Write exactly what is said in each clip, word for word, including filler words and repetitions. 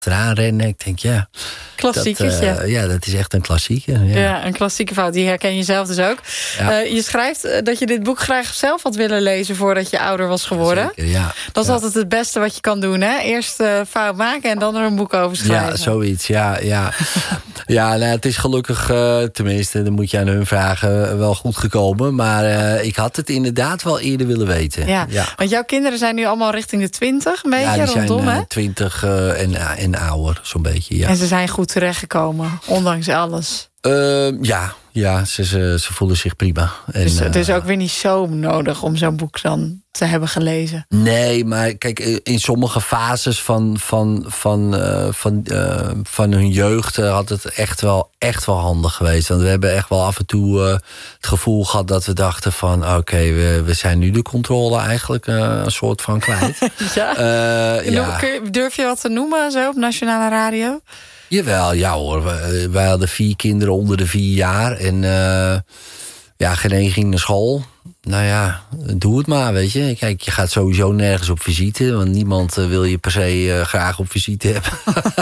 eraan rennen. Ik denk, ja... Klassieketje. Dat, uh, ja, dat is echt een klassieke. Ja, ja een klassieke fout. Die herken je zelf dus ook. Ja. Uh, je schrijft dat je dit boek graag zelf had willen lezen voordat je ouder was geworden. Ja, zeker, ja. Dat is ja. altijd het beste wat je kan doen, hè? Eerst uh, fout maken en dan er een boek over schrijven. Ja, zoiets, ja. Ja, ja nou, het is gelukkig, uh, tenminste, dan moet je aan hun vragen, wel goed gekomen. Maar uh, ik had het inderdaad wel eerder willen weten. Ja, ja. Want jouw kinderen zijn nu allemaal richting de twintig, een beetje, ja, die rondom, zijn, hè? Uh, twintig uh, en, uh, en ouder, zo'n beetje, ja. En ze zijn goed terechtgekomen, ondanks alles. Uh, ja, ja ze, ze, ze voelen zich prima. En, dus er is uh, ook weer niet zo nodig om zo'n boek dan te hebben gelezen. Nee, maar kijk, in sommige fases van, van, van, uh, van, uh, van hun jeugd uh, had het echt wel, echt wel handig geweest. Want we hebben echt wel af en toe uh, het gevoel gehad dat we dachten van... oké, okay, we, we zijn nu de controle eigenlijk uh, een soort van kwijt. ja. Uh, ja. Durf je wat te noemen zo op Nationale Radio? Jawel, ja hoor. Wij hadden vier kinderen onder de vier jaar. En uh, ja, geen één ging naar school. Nou ja, doe het maar, weet je. Kijk, je gaat sowieso nergens op visite. Want niemand uh, wil je per se uh, graag op visite hebben.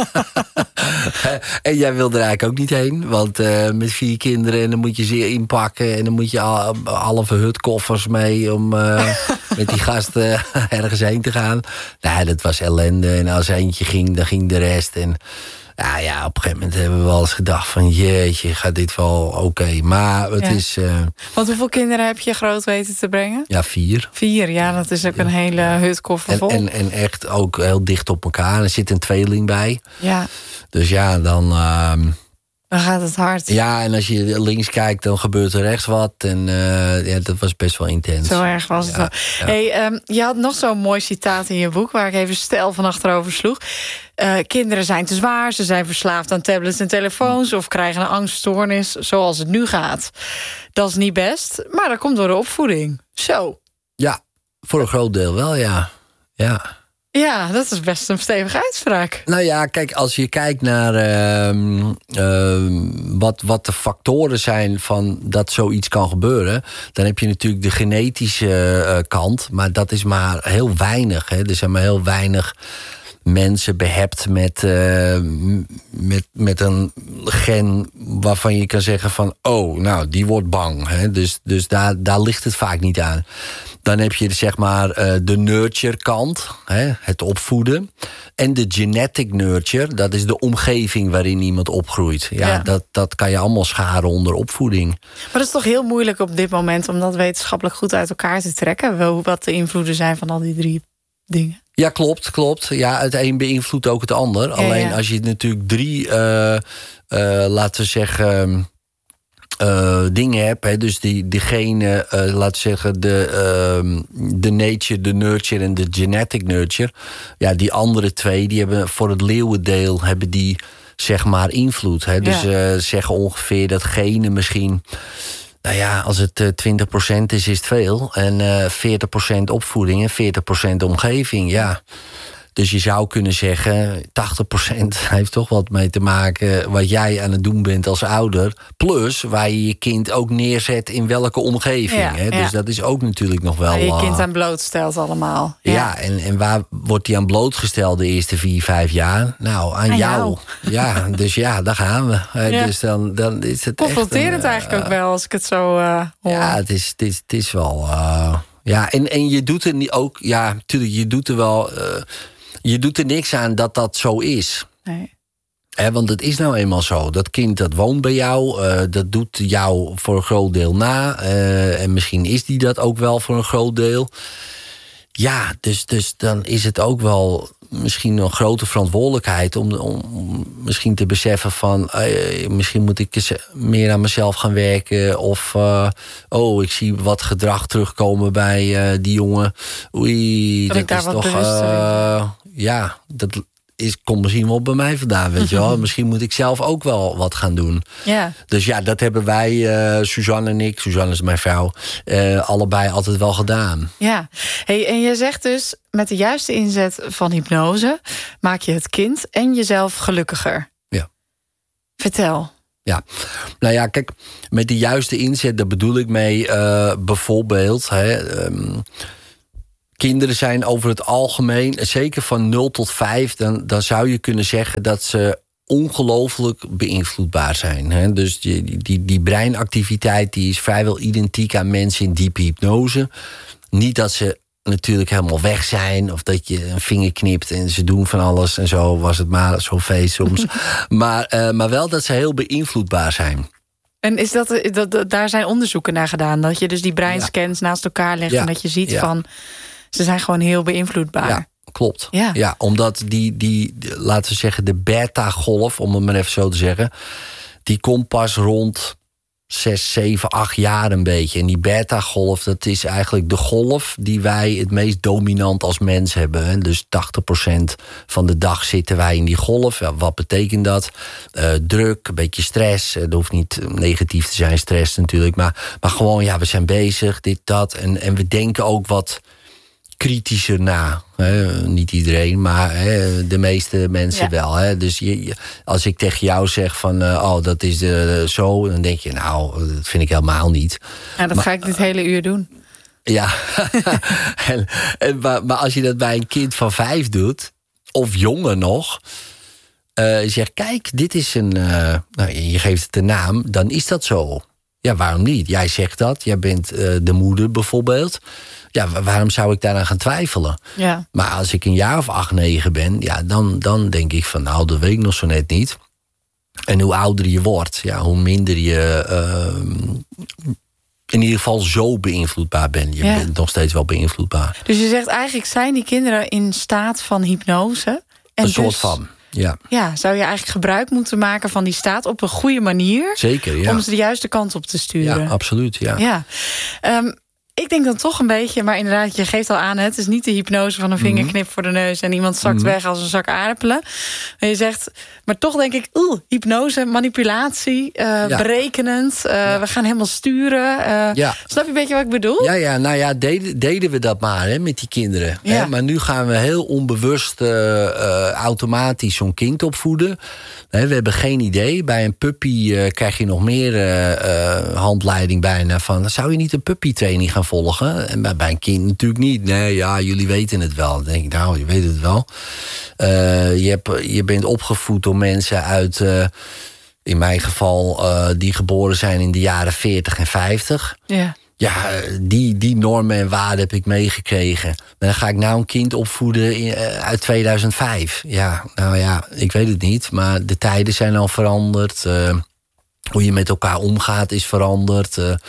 En jij wil er eigenlijk ook niet heen. Want uh, met vier kinderen, en dan moet je ze inpakken. En dan moet je al, halve hutkoffers mee om uh, met die gasten ergens heen te gaan. Nou, dat was ellende. En als eentje ging, dan ging de rest. En ja, ja, op een gegeven moment hebben we wel eens gedacht van... jeetje, gaat dit wel oké. Okay. Maar het ja. is... Uh, Want hoeveel kinderen heb je groot weten te brengen? Ja, vier. Vier, ja, dat is ook ja. een hele hutkoffer vol. En, en, en echt ook heel dicht op elkaar. Er zit een tweeling bij. Ja. Dus ja, dan... Uh, dan gaat het hard. Ja, en als je links kijkt, dan gebeurt er rechts wat. En uh, ja, dat was best wel intens. Zo erg was het ja, wel. Ja. Hey, um, je had nog zo'n mooi citaat in je boek... waar ik even stijl van achterover sloeg. Uh, kinderen zijn te zwaar, ze zijn verslaafd aan tablets en telefoons... of krijgen een angststoornis zoals het nu gaat. Dat is niet best, maar dat komt door de opvoeding. Zo. Ja, voor een groot deel wel, ja. Ja. Ja, dat is best een stevige uitspraak. Nou ja, kijk, als je kijkt naar uh, uh, wat, wat de factoren zijn van dat zoiets kan gebeuren... dan heb je natuurlijk de genetische uh, kant, maar dat is maar heel weinig. Hè. Er zijn maar heel weinig mensen behept met, uh, met, met een gen waarvan je kan zeggen van... oh, nou, die wordt bang. Hè. Dus, dus daar, daar ligt het vaak niet aan. Dan heb je zeg maar de nurture kant, het opvoeden. En de genetic nurture, dat is de omgeving waarin iemand opgroeit. Ja, ja. Dat, dat kan je allemaal scharen onder opvoeding. Maar dat is toch heel moeilijk op dit moment... om dat wetenschappelijk goed uit elkaar te trekken... wat de invloeden zijn van al die drie dingen. Ja, klopt, klopt. Ja, het een beïnvloedt ook het ander. Ja, Alleen ja. als je natuurlijk drie, uh, uh, laten we zeggen... Uh, dingen heb, hè, dus die, diegene, uh, laten we zeggen, de, uh, de nature, de nurture en de genetic nurture. Ja, die andere twee, die hebben voor het leeuwendeel hebben die, zeg maar, invloed. Hè. Dus ja. uh, zeggen ongeveer dat genen misschien, nou ja, als het uh, twintig procent is, is het veel. En uh, veertig procent opvoeding en veertig procent omgeving, ja. Dus je zou kunnen zeggen, tachtig procent heeft toch wat mee te maken... wat jij aan het doen bent als ouder. Plus waar je je kind ook neerzet in welke omgeving. Ja, hè? ja. Dus dat is ook natuurlijk nog wel... Waar je uh, kind aan blootstelt allemaal. Ja, ja en, en waar wordt hij aan blootgesteld de eerste vier, vijf jaar? Nou, aan, aan jou. jou. Ja, dus ja, daar gaan we. Ja. Dus dan, dan is het confronterend uh, eigenlijk ook wel, als ik het zo uh, hoor. Ja, het is, het is, het is wel... Uh, ja, en, en je doet er niet ook... Ja, natuurlijk, je doet er wel... Uh, Je doet er niks aan dat dat zo is. Nee. He, want het is nou eenmaal zo. Dat kind dat woont bij jou. Uh, dat doet jou voor een groot deel na. Uh, en misschien is die dat ook wel voor een groot deel. Ja, dus, dus dan is het ook wel misschien een grote verantwoordelijkheid... om, om misschien te beseffen van... Uh, misschien moet ik eens meer aan mezelf gaan werken. Of, uh, oh, ik zie wat gedrag terugkomen bij uh, die jongen. Oei, dat, dat is toch... Uh, ja, dat is, komt misschien wel bij mij vandaan, weet je wel. Misschien moet ik zelf ook wel wat gaan doen. Ja. Dus ja, dat hebben wij, uh, Suzanne en ik... Suzanne is mijn vrouw, uh, allebei altijd wel gedaan. Ja, hey, en je zegt dus... met de juiste inzet van hypnose... maak je het kind en jezelf gelukkiger. Ja. Vertel. Ja, nou ja, kijk, met de juiste inzet... daar bedoel ik mee uh, bijvoorbeeld... Hè, um, kinderen zijn over het algemeen, zeker van nul tot vijf... dan, dan zou je kunnen zeggen dat ze ongelooflijk beïnvloedbaar zijn. Hè? Dus die, die, die breinactiviteit die is vrijwel identiek aan mensen in diepe hypnose. Niet dat ze natuurlijk helemaal weg zijn, of dat je een vinger knipt en ze doen van alles en zo, was het maar zo feest soms. maar, uh, maar wel dat ze heel beïnvloedbaar zijn. En is dat, dat, dat, daar zijn onderzoeken naar gedaan, dat je dus die breinscans ja. naast elkaar legt ja. en dat je ziet ja. van, ze zijn gewoon heel beïnvloedbaar. Ja. Klopt. Ja. ja, omdat die, die, laten we zeggen, de beta-golf, om het maar even zo te zeggen, die komt pas rond zes, zeven, acht jaar een beetje. En die beta-golf, dat is eigenlijk de golf die wij het meest dominant als mens hebben. Dus tachtig procent van de dag zitten wij in die golf. Ja, wat betekent dat? Uh, druk, een beetje stress. Het hoeft niet negatief te zijn, stress natuurlijk. Maar, maar gewoon, ja, we zijn bezig, dit, dat. En, en we denken ook wat kritischer na. He, niet iedereen, maar he, de meeste mensen ja. wel. He. Dus je, als ik tegen jou zeg van, uh, oh, dat is uh, zo, dan denk je, nou, dat vind ik helemaal niet. Ja, dat maar, ga ik dit hele uur doen. Ja, en, en, maar, maar als je dat bij een kind van vijf doet, of jonger nog, uh, je zegt, kijk, dit is een, uh, nou, je geeft het een naam, dan is dat zo. Ja, waarom niet? Jij zegt dat, jij bent uh, de moeder bijvoorbeeld. Ja, waarom zou ik daaraan gaan twijfelen? Ja. Maar als ik een jaar of acht, negen ben, ja, dan, dan denk ik van, nou, dat weet ik nog zo net niet. En hoe ouder je wordt, ja, hoe minder je uh, in ieder geval zo beïnvloedbaar bent. Je ja. bent nog steeds wel beïnvloedbaar. Dus je zegt eigenlijk, zijn die kinderen in staat van hypnose? En een dus, soort van, ja. Ja, zou je eigenlijk gebruik moeten maken van die staat op een goede manier? Zeker, ja. Om ze de juiste kant op te sturen? Ja, absoluut, ja. ja. Um, Ik denk dan toch een beetje, maar inderdaad, je geeft al aan, het is niet de hypnose van een vingerknip mm-hmm. voor de neus en iemand zakt mm-hmm. weg als een zak aardappelen. Maar je zegt, maar toch denk ik, oeh, hypnose, manipulatie, uh, ja. berekenend, uh, ja. we gaan helemaal sturen. Uh, ja. Snap je een beetje wat ik bedoel? Ja, ja, nou ja, deden, deden we dat maar hè, met die kinderen. Ja. Hè? Maar nu gaan we heel onbewust uh, uh, automatisch zo'n kind opvoeden. Hè, we hebben geen idee. Bij een puppy uh, krijg je nog meer uh, uh, handleiding bijna van, zou je niet een puppytraining gaan volgen? En bij, bij een kind natuurlijk niet. Nee, ja, jullie weten het wel. Dan denk ik, nou, je weet het wel. Uh, je, hebt, je bent opgevoed door mensen uit, uh, in mijn geval, uh, die geboren zijn in de jaren veertig en vijftig. Ja. Ja, die, die normen en waarden heb ik meegekregen. Dan ga ik nou een kind opvoeden in, uh, uit tweeduizend vijf. Ja, nou ja, ik weet het niet. Maar de tijden zijn al veranderd. Uh, hoe je met elkaar omgaat is veranderd. Uh,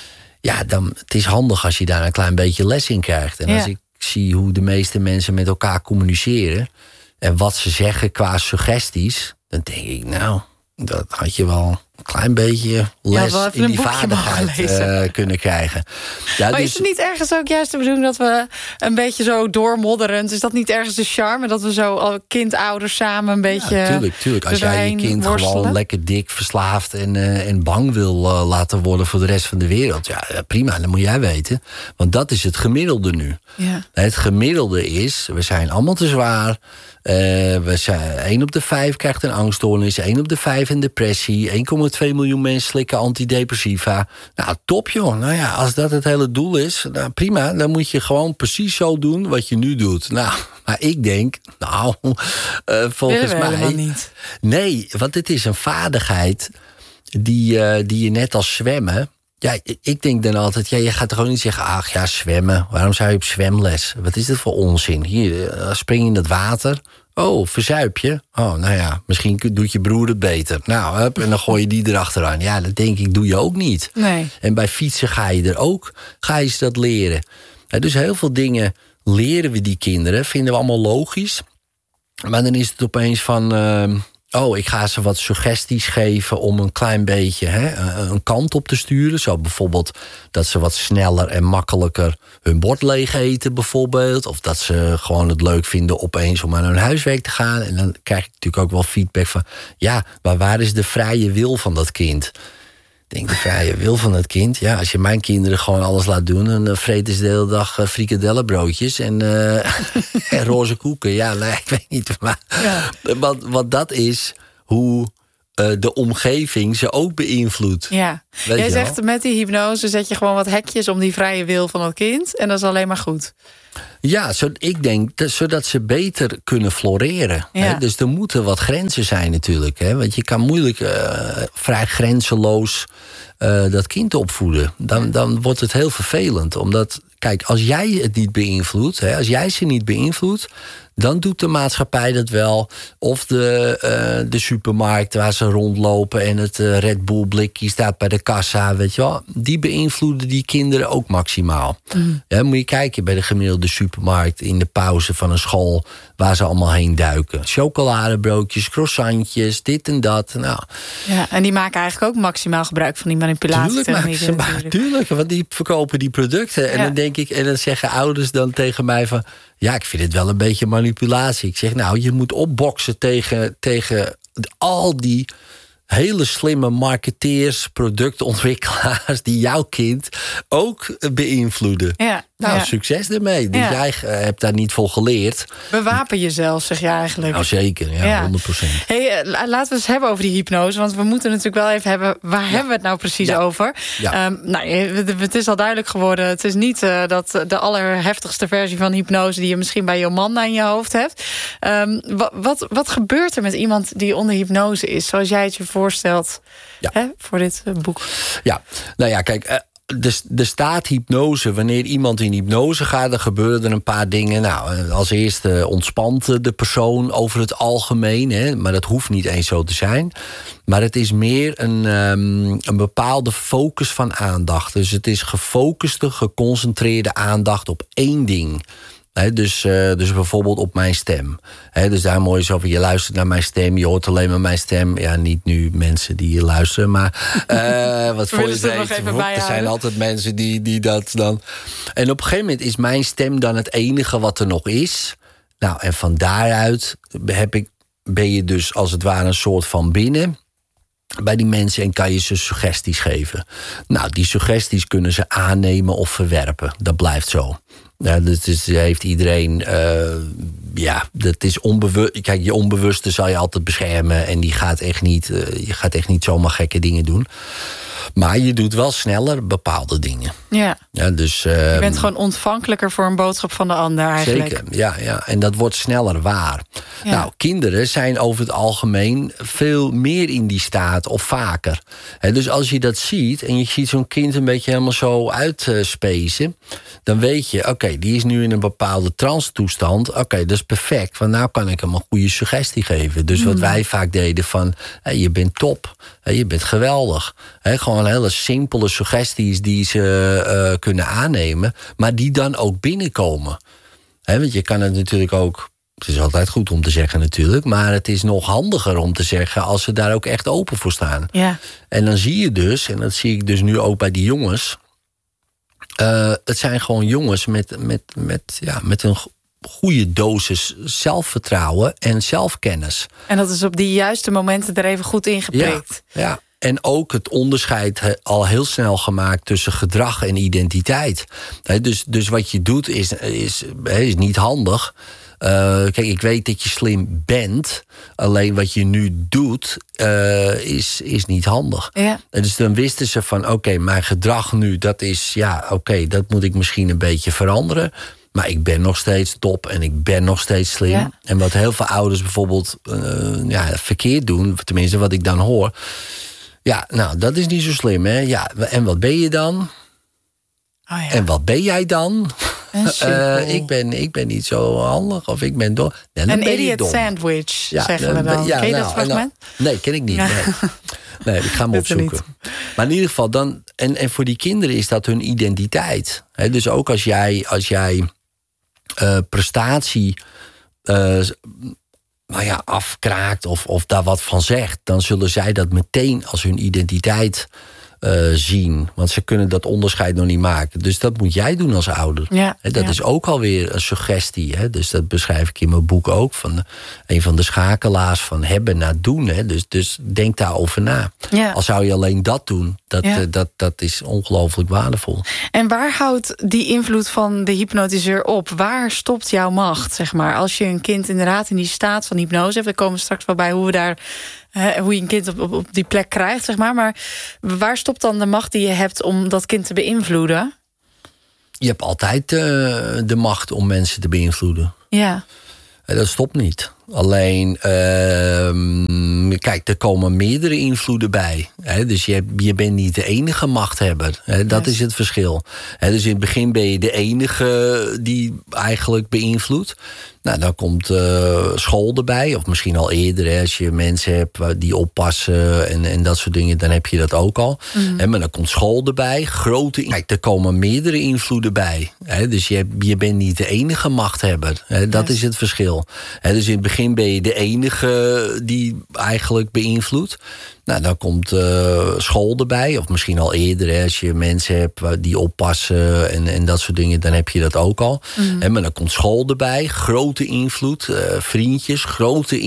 ja, dan, het is handig als je daar een klein beetje les in krijgt. En ja. als ik zie hoe de meeste mensen met elkaar communiceren en wat ze zeggen qua suggesties, dan denk ik, nou, dat had je wel een klein beetje les ja, in die vaardigheid uh, kunnen krijgen. Ja, maar dus, is het niet ergens ook juist de bedoeling dat we een beetje zo doormodderend, is dat niet ergens de charme dat we zo al kind-ouders samen een beetje ja, tuurlijk, tuurlijk. Als jij je kind worstelen. Gewoon lekker dik, verslaafd en, uh, en bang wil uh, laten worden voor de rest van de wereld, ja, prima, dat moet jij weten. Want dat is het gemiddelde nu. Ja. Het gemiddelde is, we zijn allemaal te zwaar. Uh, we zijn, één op de vijf krijgt een angststoornis, één op de vijf een depressie, één komma twee miljoen mensen slikken antidepressiva. Nou, top joh. Nou ja, als dat het hele doel is, nou prima, dan moet je gewoon precies zo doen wat je nu doet. Nou, maar ik denk, nou, uh, volgens mij niet. Nee, want het is een vaardigheid die, uh, die je net als zwemmen. Ja, ik denk dan altijd, ja, je gaat toch gewoon niet zeggen, ach ja, zwemmen. Waarom zou je op zwemles? Wat is dat voor onzin? Hier, spring je in dat water. Oh, verzuip je? Oh, nou ja, misschien doet je broer het beter. Nou, hup, en dan gooi je die erachteraan. Ja, dat denk ik, doe je ook niet. Nee. En bij fietsen ga je er ook, ga je ze dat leren. Ja, dus heel veel dingen leren we die kinderen, vinden we allemaal logisch. Maar dan is het opeens van, Uh, oh, ik ga ze wat suggesties geven om een klein beetje hè, een kant op te sturen. Zo bijvoorbeeld dat ze wat sneller en makkelijker hun bord leeg eten bijvoorbeeld. Of dat ze gewoon het leuk vinden opeens om aan hun huiswerk te gaan. En dan krijg ik natuurlijk ook wel feedback van, ja, maar waar is de vrije wil van dat kind? Ik denk, de vrije wil van het kind. Ja, als je mijn kinderen gewoon alles laat doen, dan vreten ze de hele dag uh, frikadellenbroodjes en, uh, en roze koeken. Ja, nee, ik weet niet. Maar, ja. want, want dat is hoe uh, de omgeving ze ook beïnvloedt. Ja. Weet Jij je zegt wel? met die hypnose zet je gewoon wat hekjes om die vrije wil van het kind. En dat is alleen maar goed. Ja, zo, ik denk dat, zodat ze beter kunnen floreren. Ja. Hè? Dus er moeten wat grenzen zijn natuurlijk. Hè? Want je kan moeilijk uh, vrij grenzeloos uh, dat kind opvoeden. Dan, dan wordt het heel vervelend. Omdat, kijk, als jij het niet beïnvloedt, hè, als jij ze niet beïnvloedt, dan doet de maatschappij dat wel. Of de, uh, de supermarkt waar ze rondlopen en het uh, Red Bull blikje staat bij de kassa, weet je wel. Die beïnvloeden die kinderen ook maximaal. Mm. Ja, moet je kijken bij de gemiddelde supermarkt in de pauze van een school waar ze allemaal heen duiken. Chocoladebroodjes, croissantjes, dit en dat. Nou. Ja, en die maken eigenlijk ook maximaal gebruik van die manipulatietechnieken. Tuurlijk, tuurlijk, want die verkopen die producten. En ja. dan denk ik, en dan zeggen ouders dan tegen mij van, ja, ik vind het wel een beetje manipulatie. Ik zeg, nou, je moet opboksen tegen, tegen al die hele slimme marketeers, productontwikkelaars die jouw kind ook beïnvloeden. Ja, nou, ja. succes ermee. Dus ja. jij uh, hebt daar niet voor geleerd. Bewapen jezelf, zeg je eigenlijk. Nou, zeker, ja, ja. honderd procent. Hey, uh, laten we het eens hebben over die hypnose. Want we moeten natuurlijk wel even hebben, waar ja. hebben we het nou precies ja. over? Ja. Um, nou, het is al duidelijk geworden. Het is niet uh, dat de allerheftigste versie van hypnose die je misschien bij Jomanda in je hoofd hebt. Um, wat, wat, wat gebeurt er met iemand die onder hypnose is? Zoals jij het je voorstelt ja. hè, voor dit uh, boek. Ja, nou ja, kijk, uh, er staat hypnose. Wanneer iemand in hypnose gaat, dan gebeuren er een paar dingen. Nou, als eerste ontspant de persoon over het algemeen. Hè, maar dat hoeft niet eens zo te zijn. Maar het is meer een, um, een bepaalde focus van aandacht. Dus het is gefocuste, geconcentreerde aandacht op één ding. He, dus, uh, dus bijvoorbeeld op mijn stem. He, dus daar mooi zo van, je luistert naar mijn stem, je hoort alleen maar mijn stem. Ja, niet nu mensen die hier luisteren, maar uh, wat voor je weet, er zijn altijd mensen die, die dat dan. En op een gegeven moment is mijn stem dan het enige wat er nog is. Nou, en van daaruit heb ik, ben je dus als het ware een soort van binnen bij die mensen en kan je ze suggesties geven. Nou, die suggesties kunnen ze aannemen of verwerpen. Dat blijft zo. Ja, dus, dus heeft iedereen, uh, ja, dat is onbewust. Kijk, je onbewuste zal je altijd beschermen en die gaat echt niet, uh, je gaat echt niet zomaar gekke dingen doen. Maar je doet wel sneller bepaalde dingen. Ja. Ja, dus, uh, je bent gewoon ontvankelijker voor een boodschap van de ander eigenlijk. Zeker, ja, ja. En dat wordt sneller waar. Ja. Nou, kinderen zijn over het algemeen veel meer in die staat of vaker. He, dus als je dat ziet en je ziet zo'n kind een beetje helemaal zo uitspacen, dan weet je, oké, okay, die is nu in een bepaalde trance-toestand. Oké, okay, dat is perfect, want nou kan ik hem een goede suggestie geven. Dus mm. wat wij vaak deden van, hey, je bent top, hey, je bent geweldig. He, gewoon hele simpele suggesties die ze uh, kunnen aannemen, maar die dan ook binnenkomen. He, want je kan het natuurlijk ook, het is altijd goed om te zeggen natuurlijk, maar het is nog handiger om te zeggen als ze daar ook echt open voor staan. Ja. En dan zie je dus, en dat zie ik dus nu ook bij die jongens, Uh, het zijn gewoon jongens met, met, met, ja, met een goede dosis zelfvertrouwen en zelfkennis. En dat is op die juiste momenten er even goed ingeprikt. Ja, ja. En ook het onderscheid al heel snel gemaakt tussen gedrag en identiteit. He, dus, dus wat je doet is, is, is niet handig. Uh, kijk, ik weet dat je slim bent. Alleen wat je nu doet, uh, is, is niet handig. Ja. En dus dan wisten ze van, oké, okay, mijn gedrag nu, dat is, ja, oké, okay, dat moet ik misschien een beetje veranderen. Maar ik ben nog steeds top en ik ben nog steeds slim. Ja. En wat heel veel ouders bijvoorbeeld uh, ja, verkeerd doen, tenminste wat ik dan hoor. Ja, nou, dat is niet zo slim, hè. Ja, en wat ben je dan? Oh ja. En wat ben jij dan? Uh, ik, ben, ik ben niet zo handig of ik ben dom. Nee, een idiot dom. Sandwich, ja, zeggen we dan. Ja, ken je nou, dat fragment? Nou, nee, ken ik niet. Nee, nee ik ga hem opzoeken. Maar in ieder geval, dan, en, en voor die kinderen is dat hun identiteit. He, dus ook als jij, als jij uh, prestatie uh, nou ja, afkraakt of, of daar wat van zegt, dan zullen zij dat meteen als hun identiteit uh, zien. Want ze kunnen dat onderscheid nog niet maken. Dus dat moet jij doen als ouder. Ja, He, dat ja. is ook alweer een suggestie. Hè? Dus dat beschrijf ik in mijn boek ook. Van een van de schakelaars van hebben naar doen. Hè? Dus, dus denk daarover na. Ja. Al zou je alleen dat doen, dat, Ja. uh, dat, dat is ongelooflijk waardevol. En waar houdt die invloed van de hypnotiseur op? Waar stopt jouw macht, zeg maar? Als je een kind inderdaad in die staat van hypnose hebt... we komen straks wel bij hoe we daar... Hè, hoe je een kind op, op, op die plek krijgt, zeg maar. Maar waar stopt dan de macht die je hebt om dat kind te beïnvloeden? Je hebt altijd uh, de macht om mensen te beïnvloeden. Ja. Dat stopt niet. Alleen, uh, kijk, er komen meerdere invloeden bij. Hè? Dus je, je bent niet de enige machthebber. Hè? Dat yes. is het verschil. Hè? Dus in het begin ben je de enige die eigenlijk beïnvloedt. Nou, dan komt uh, school erbij. Of misschien al eerder, hè? Als je mensen hebt die oppassen en, en dat soort dingen, dan heb je dat ook al. Mm-hmm. Hè? Maar dan komt school erbij. Grote, kijk, er komen meerdere invloeden bij. Hè? Dus je, je bent niet de enige machthebber. Hè? Dat yes. is het verschil. Hè? Dus in het begin ben je de enige die eigenlijk beïnvloedt. Nou, dan komt uh, school erbij. Of misschien al eerder, hè, als je mensen hebt die oppassen en, en dat soort dingen, dan heb je dat ook al. Mm-hmm. Hè, maar dan komt school erbij. Grote invloed. Uh, vriendjes, grote invloed.